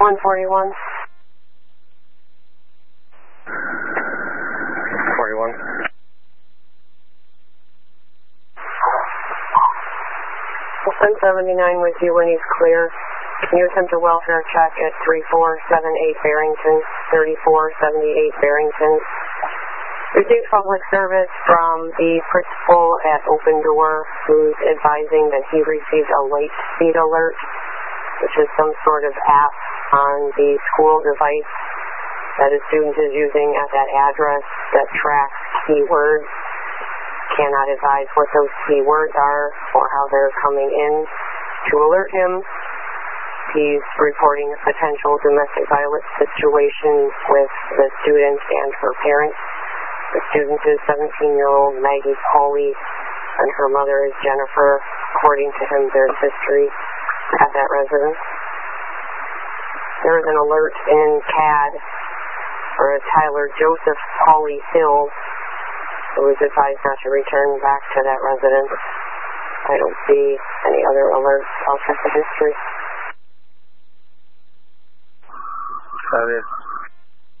141. 41. 1079 with you when he's clear. Can you attempt a welfare check at 3478 Barrington, 3478 Barrington? Received public service from the principal at Open Door, who's advising that he received a late speed alert, which is some sort of app on the school device that a student is using at that address that tracks keywords. Cannot advise what those keywords are or how they're coming in to alert him. He's reporting a potential domestic violence situation with the student and her parents. The student is 17-year-old Maggie Pauley, and her mother is Jennifer. According to him, there's history at that residence. There is an alert in CAD for a Tyler Joseph Pauley Hill, who is advised not to return back to that residence. I don't see any other alerts. I'll check the history. That is.